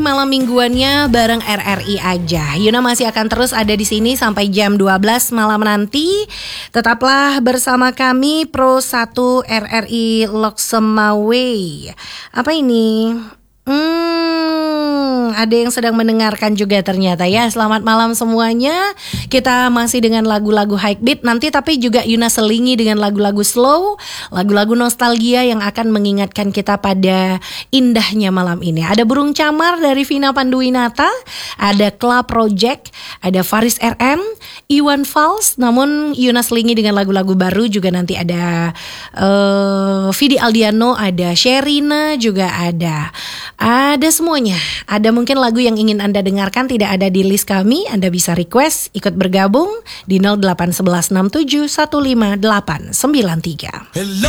malam mingguannya bareng RRI aja. Yuna masih akan terus ada di sini sampai jam 12 malam nanti. Tetaplah bersama kami Pro 1 RRI Loksemawe. Apa ini? Ada yang sedang mendengarkan juga ternyata ya. Selamat malam semuanya. Kita masih dengan lagu-lagu high beat nanti, tapi juga Yuna selingi dengan lagu-lagu slow, lagu-lagu nostalgia yang akan mengingatkan kita pada indahnya malam ini. Ada Burung Camar dari Vina Panduwinata, ada Club Project, ada Faris RM, Iwan Fals. Namun Yuna selingi dengan lagu-lagu baru juga, nanti ada Vidi Aldiano, ada Sherina juga ada semuanya. Ada mungkin lagu yang ingin Anda dengarkan tidak ada di list kami, Anda bisa request ikut bergabung di 081167158893.